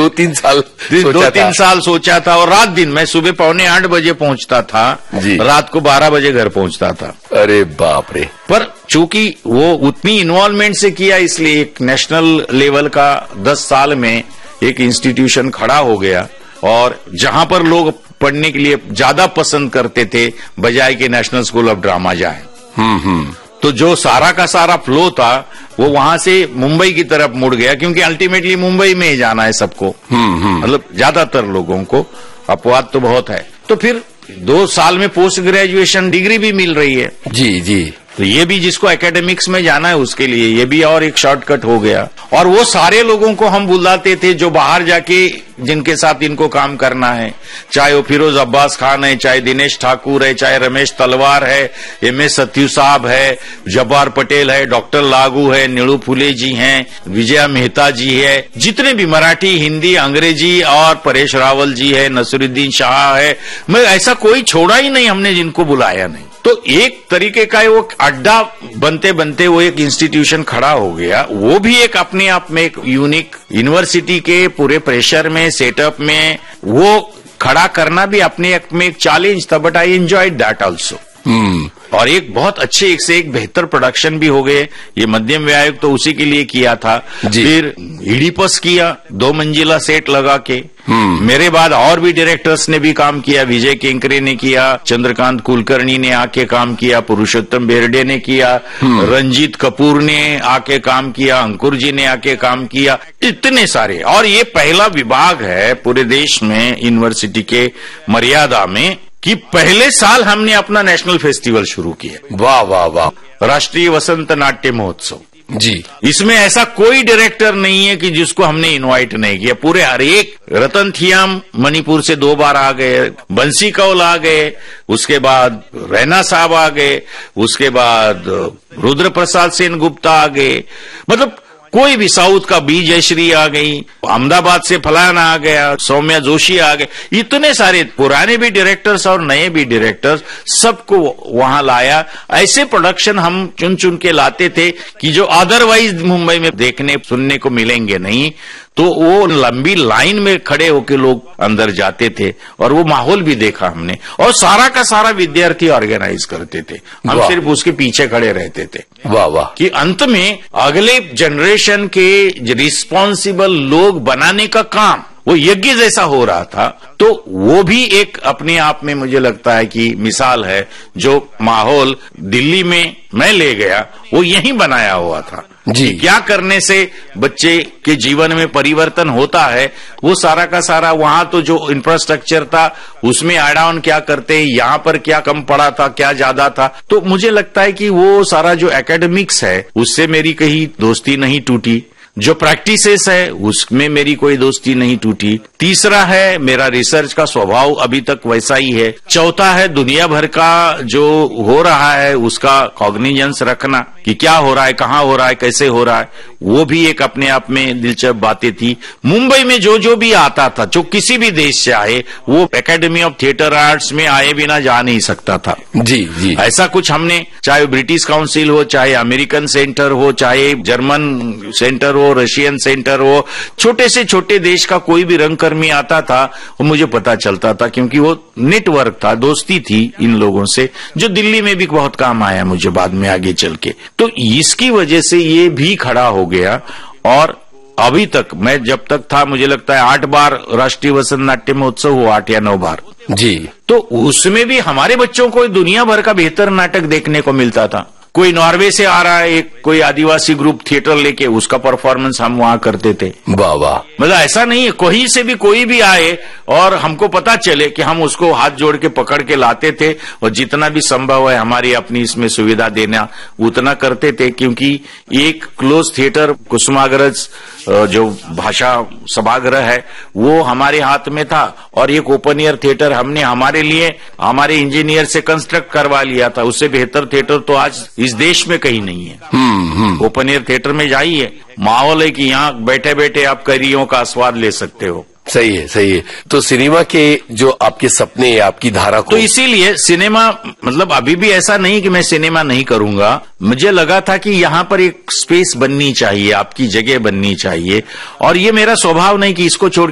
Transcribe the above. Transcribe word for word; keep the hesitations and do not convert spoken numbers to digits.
दो तीन साल दो तीन साल सोचा था, और रात दिन मैं सुबह पौने आठ बजे पहुंचता था जी, रात को बारह बजे घर पहुंचता था। अरे बाप रे। पर चूंकि वो उतनी इन्वॉल्वमेंट से किया, इसलिए एक नेशनल लेवल का दस साल में एक इंस्टीट्यूशन खड़ा हो गया, और जहां पर लोग पढ़ने के लिए ज्यादा पसंद करते थे बजाय के नेशनल स्कूल ऑफ ड्रामा जाए। हम्म हम्म तो जो सारा का सारा फ्लो था वो वहां से मुंबई की तरफ मुड़ गया, क्योंकि अल्टीमेटली मुंबई में ही जाना है सबको, मतलब ज्यादातर लोगों को। अपवाद तो बहुत है। तो फिर दो साल में पोस्ट ग्रेजुएशन डिग्री भी मिल रही है। जी जी। तो ये भी जिसको एकेडमिक्स में जाना है उसके लिए ये भी और एक शॉर्टकट हो गया। और वो सारे लोगों को हम बुलाते थे जो बाहर जाके जिनके साथ इनको काम करना है, चाहे वो फिरोज अब्बास खान है, चाहे दिनेश ठाकुर है, चाहे रमेश तलवार है, एम एस सत्यू साहब है, जब्बार पटेल है, डॉक्टर लागू है, नीलू फुले जी हैं, विजया मेहता जी है, जितने भी मराठी, हिंदी, अंग्रेजी, और परेश रावल जी है, नसरुद्दीन शाह है, मैं ऐसा कोई छोड़ा ही नहीं हमने जिनको बुलाया नहीं। तो एक तरीके का वो अड्डा बनते बनते वो एक इंस्टीट्यूशन खड़ा हो गया। वो भी एक अपने आप में एक यूनिक यूनिवर्सिटी के पूरे प्रेशर में, सेटअप में वो खड़ा करना भी अपने आप में एक चैलेंज था, but I enjoyed that also. हम्म और एक बहुत अच्छे एक से एक बेहतर प्रोडक्शन भी हो गए। ये मध्यम व्यय आयोग तो उसी के लिए किया था। फिर ईडीपस किया, दो मंजिला सेट लगा के। मेरे बाद और भी डायरेक्टर्स ने भी काम किया, विजय केंकरे ने किया, चंद्रकांत कुलकर्णी ने आके काम किया, पुरुषोत्तम बेरडे ने किया, रंजीत कपूर ने आके काम किया, अंकुर जी ने आके काम किया, इतने सारे। और ये पहला विभाग है पूरे देश में यूनिवर्सिटी के मर्यादा में कि पहले साल हमने अपना नेशनल फेस्टिवल शुरू किया। वाह वाह वाह। राष्ट्रीय वसंत नाट्य महोत्सव जी। इसमें ऐसा कोई डायरेक्टर नहीं है कि जिसको हमने इनवाइट नहीं किया। पूरे हर एक, रतन थियाम मणिपुर से दो बार आ गए, बंसी कौल आ गए, उसके बाद रैना साहब आ गए, उसके बाद रुद्र प्रसाद सेन गुप्ता आ गए, मतलब कोई भी, साउथ का बी जयश्री आ गई, अहमदाबाद से फलाना आ गया, सौम्या जोशी आ गए, इतने सारे पुराने भी डायरेक्टर्स और नए भी डायरेक्टर्स सबको वहां लाया। ऐसे प्रोडक्शन हम चुन चुन के लाते थे कि जो अदरवाइज मुंबई में देखने सुनने को मिलेंगे नहीं। तो वो लंबी लाइन में खड़े होके लोग अंदर जाते थे, और वो माहौल भी देखा हमने। और सारा का सारा विद्यार्थी ऑर्गेनाइज करते थे, हम सिर्फ उसके पीछे खड़े रहते थे। वाह वाह। कि अंत में अगले जनरेशन के रिस्पॉन्सिबल लोग बनाने का काम वो यज्ञ जैसा हो रहा था। तो वो भी एक अपने आप में मुझे लगता है कि मिसाल है। जो माहौल दिल्ली में मैं ले गया वो यहीं बनाया हुआ था जी। क्या करने से बच्चे के जीवन में परिवर्तन होता है, वो सारा का सारा वहां तो जो इंफ्रास्ट्रक्चर था उसमें ऐड ऑन क्या करते, यहाँ पर क्या कम पड़ा था, क्या ज्यादा था। तो मुझे लगता है कि वो सारा जो एकेडमिक्स है उससे मेरी कहीं दोस्ती नहीं टूटी, जो प्रैक्टिसेस है उसमें मेरी कोई दोस्ती नहीं टूटी। तीसरा है मेरा रिसर्च का स्वभाव अभी तक वैसा ही है। चौथा है दुनिया भर का जो हो रहा है उसका कॉग्निजेंस रखना कि क्या हो रहा है, कहाँ हो रहा है, कैसे हो रहा है, वो भी एक अपने आप में दिलचस्प बातें थी। मुंबई में जो जो भी आता था, जो किसी भी देश से आए, वो एकेडमी ऑफ थिएटर आर्ट्स में आए बिना जा नहीं सकता था। जी जी। ऐसा कुछ हमने, चाहे ब्रिटिश काउंसिल हो, चाहे अमेरिकन सेंटर हो, चाहे जर्मन सेंटर हो, रशियन सेंटर हो, छोटे से छोटे देश का कोई भी रंगकर्मी आता था वो मुझे पता चलता था, क्योंकि वो नेटवर्क था, दोस्ती थी इन लोगों से, जो दिल्ली में भी बहुत काम आया मुझे बाद में आगे चल के। तो इसकी वजह से ये भी खड़ा हो गया। और अभी तक मैं जब तक था मुझे लगता है आठ बार राष्ट्रीय वसंत नाट्य महोत्सव हुआ, आठ या नौ बार जी। तो उसमें भी हमारे बच्चों को दुनिया भर का बेहतर नाटक देखने को मिलता था। कोई नॉर्वे से आ रहा है, एक कोई आदिवासी ग्रुप थिएटर लेके, उसका परफॉर्मेंस हम वहां करते थे। वाह वाह। मतलब ऐसा नहीं है कहीं से भी कोई भी आए और हमको पता चले कि हम उसको हाथ जोड़ के पकड़ के लाते थे, और जितना भी संभव है हमारी अपनी इसमें सुविधा देना उतना करते थे। क्योंकि एक क्लोज थिएटर कुसुमाग्रज जो भाषा सभागृह है वो हमारे हाथ में था, और एक ओपन एयर थिएटर हमने हमारे लिए हमारे इंजीनियर से कंस्ट्रक्ट करवा लिया था। उससे बेहतर थिएटर तो आज इस देश में कहीं नहीं है। हम्म हम्म। ओपन एयर थिएटर में जाइए, माहौल है कि यहाँ बैठे बैठे आप करियों का स्वाद ले सकते हो। सही है सही है। तो सिनेमा के जो आपके सपने, आपकी धारा को, तो इसीलिए सिनेमा, मतलब अभी भी ऐसा नहीं कि मैं सिनेमा नहीं करूंगा। मुझे लगा था कि यहाँ पर एक स्पेस बननी चाहिए, आपकी जगह बननी चाहिए, और ये मेरा स्वभाव नहीं कि इसको छोड़